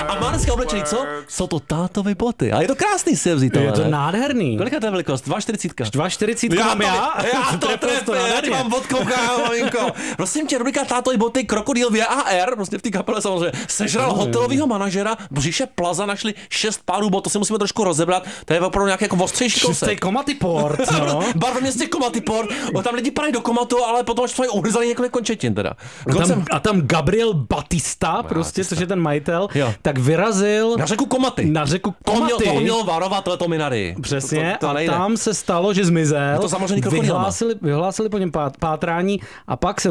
A má dneska oblečený, co? Jsou to tátovy boty. A je to krásný si je vzít. Je to nádherný. Kolika to je velikost? 2,40. 2,40 mám já. Já to trefím, já ti mám odkoukám, maminko. Prosím tě, rubrika tátovy boty, Krokodýl VAR, prostě v té kapele samozřejmě, sežral hotelového manažera Břiše Plaza, našli 6 párů bot, to si musíme trošku rozebrat, to je opravdu nějaký jako ostřejší kousek. Čistý komatiport, no. Bar ve městě Komatiport, tam lidi padají do komatu, ale potom až uhrzají několik končetin teda. A tam Gabriel Batista, prostě, což je ten majitel, tak vyrazil na řeku Komaty. Na řeku Komaty. Toho měl varovat Letominary. Přesně, a tam se stalo, že zmizel. To zamořený krokodýlama. Vyhlásili po něm pátrání a pak se